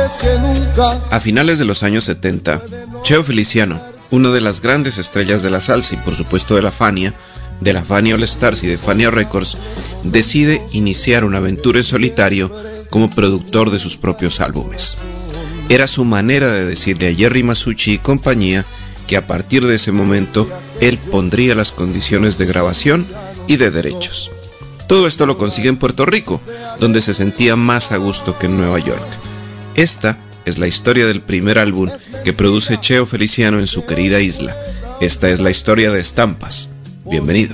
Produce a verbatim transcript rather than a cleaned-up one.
A finales de los años setenta, Cheo Feliciano, una de las grandes estrellas de la salsa y por supuesto de la Fania, de la Fania All Stars y de Fania Records, decide iniciar una aventura en solitario como productor de sus propios álbumes. Era su manera de decirle a Jerry Masucci y compañía que a partir de ese momento él pondría las condiciones de grabación y de derechos. Todo esto lo consigue en Puerto Rico, donde se sentía más a gusto que en Nueva York. Esta es la historia del primer álbum que produce Cheo Feliciano en su querida isla. Esta es la historia de Estampas. Bienvenidos.